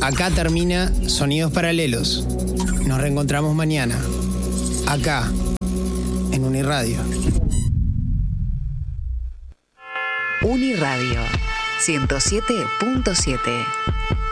Acá termina Sonidos Paralelos. Nos reencontramos mañana, acá, en Uniradio. Uniradio 107.7